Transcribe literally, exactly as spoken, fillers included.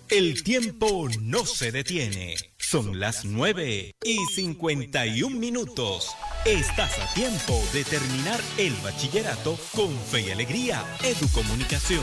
El tiempo no se detiene. Son las nueve y cincuenta y un minutos. Estás a tiempo de terminar el bachillerato con fe y alegría. Educomunicación.